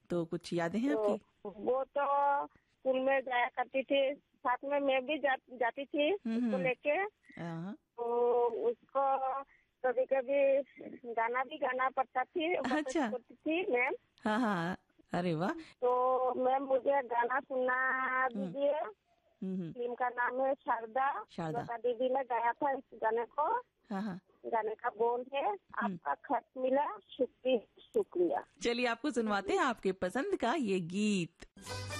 तो कुछ यादें हैं आपकी? वो तो स्कूल में जाया करती थी, साथ में मैं भी जाती थी उसको लेके। तो उसको कभी कभी गाना भी गाना पड़ता थी, अच्छा, करती थी मैम। हाँ हाँ, अरे वाह। तो मैम मुझे गाना सुनना दीजिए। फिल्म का नाम है शारदा। शारदा दीदी ने गाया था इस गाने को। हाँ। गाने का बोल है, आपका खत मिला शुक्रिया। चलिए आपको सुनवाते हैं आपके पसंद का ये गीत।